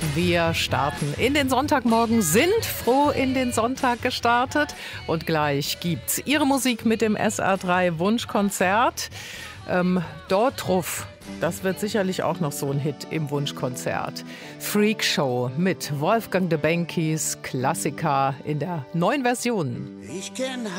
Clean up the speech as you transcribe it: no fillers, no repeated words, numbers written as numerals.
Wir starten in den Sonntagmorgen, sind froh in den Sonntag gestartet und gleich gibt's Ihre Musik mit dem SR3 Wunschkonzert. Dortruff, das wird sicherlich auch noch so ein Hit im Wunschkonzert. Freak Show mit Wolfgang de Benckis Klassiker in der neuen Version. Ich kenn